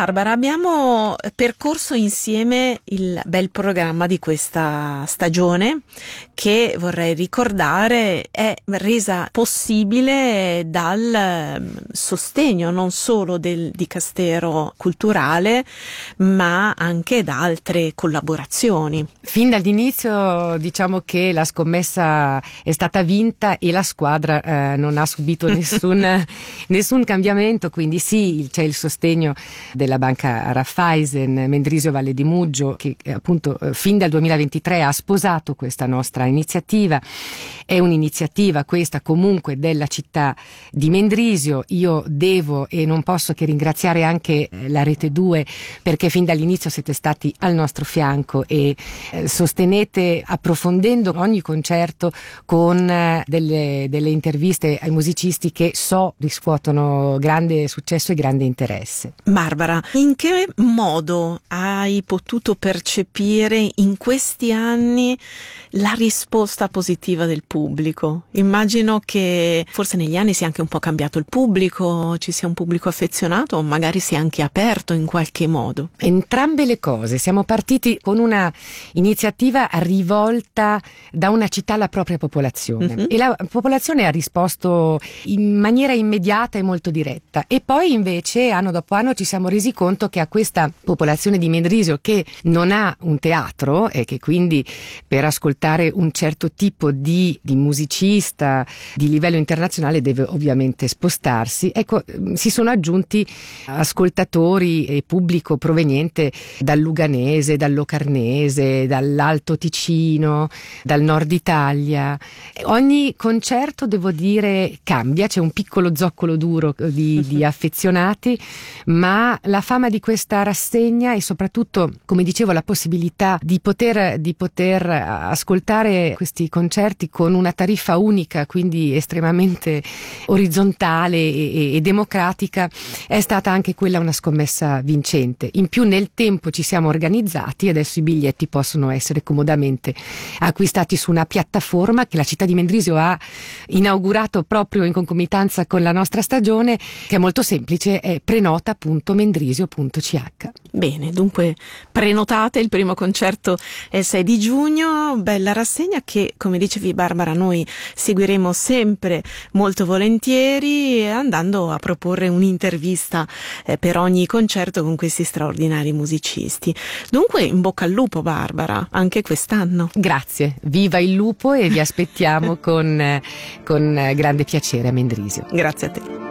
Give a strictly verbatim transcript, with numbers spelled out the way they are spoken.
Barbara, abbiamo percorso insieme il bel programma di questa stagione che, vorrei ricordare, è resa possibile dal sostegno non solo del Dicastero Culturale ma anche da altre collaborazioni. Fin dall'inizio diciamo che la scommessa è stata vinta e la squadra eh, non ha subito nessun, nessun cambiamento, quindi sì, c'è il sostegno della banca Raiffeisen, Mendrisio Valle di Muggio, che appunto fin dal duemilaventitré ha sposato questa nostra iniziativa. È un'iniziativa questa comunque della città di Mendrisio. Io devo e non posso che ringraziare anche la Rete due, perché fin dall'inizio siete stati al nostro fianco e eh, sostenete approfondendo ogni concerto con eh, delle, delle interviste ai musicisti che so riscuotono grande successo e grande interesse. Barbara, in che modo hai potuto percepire in questi anni la risposta positiva del pubblico? Immagino che forse negli anni sia anche un po' cambiato il pubblico, ci sia un pubblico affezionato o magari sia anche aperto in qualche modo. Entrambe le cose. Siamo partiti con una iniziativa rivolta da una città alla propria popolazione, mm-hmm. e la popolazione ha risposto in maniera immediata e molto diretta, e poi invece anno dopo anno ci siamo resi conto che a questa popolazione di Mendrisio, che non ha un teatro e che quindi per ascoltare un certo tipo di, di musicista di livello internazionale deve ovviamente spostarsi, ecco, si sono aggiunti ascoltatori e pubblico proveniente dal Luganese, dal Locarnese, dall'Alto Ticino, dal Nord Italia. Ogni concerto, devo dire, cambia, c'è un piccolo zoccolo duro di, di affezionati, ma la fama di questa rassegna e soprattutto, come dicevo, la possibilità di poter, di poter ascoltare questi concerti con una tariffa unica, quindi estremamente orizzontale e, e democratica, è stata anche quella una scommessa vincente. In più nel tempo ci siamo organizzati e adesso i biglietti possono essere comodamente acquistati su una piattaforma che la città di Mendrisio ha inaugurato proprio in concomitanza con la nostra stagione, che è molto semplice, è prenota punto mendrisio punto c h. Bene, dunque prenotate, il primo concerto è il sei di giugno, bella rassegna che, come dicevi Barbara, noi seguiremo sempre molto volentieri, andando a proporre un'intervista eh, per ogni concerto con questi straordinari musicisti. Dunque in bocca al lupo Barbara, anche quest'anno. Grazie, viva il lupo e vi aspettiamo con, con grande piacere a Mendrisio. Grazie a te.